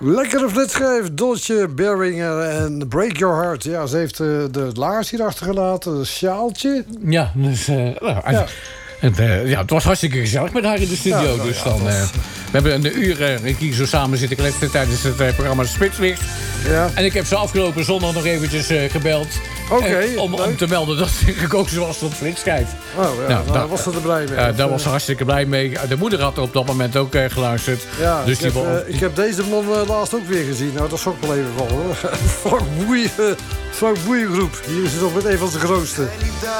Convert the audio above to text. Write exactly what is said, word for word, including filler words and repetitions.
Lekkere flitschijf, Dolce Beringer en Break Your Heart. Ja, ze heeft uh, de laars hier achtergelaten, een sjaaltje. Ja, dus... Uh, nou, ja. En, uh, ja, het was hartstikke gezellig met haar in de studio. Ja, nou, dus ja, dan, was... uh, we hebben een uur uh, hier zo samen zitten kletsen tijdens het uh, programma Spitslicht. Ja. En ik heb ze afgelopen zondag nog eventjes uh, gebeld. Okay, uh, om, om te melden dat ze gekozen was tot flitschijf. Oh ja, nou, nou, daar was ze er blij mee. Uh, daar was ze hartstikke blij mee. De moeder had er op dat moment ook uh, geluisterd. Ja, dus ik, heb, die uh, ik heb deze man uh, laatst ook weer gezien. Nou, dat is ook wel even van hoor. Frank Boeien, Frank Boeiengroep. Hier is het nog met een van zijn grootste.